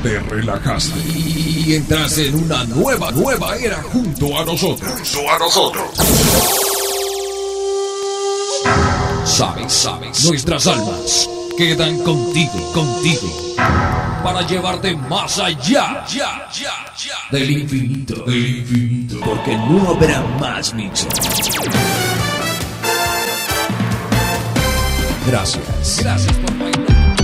te relajaste y entraste en una nueva era junto a nosotros. Sabes, nuestras almas quedan contigo, para llevarte más allá del infinito, porque no habrá más mixo. Gracias por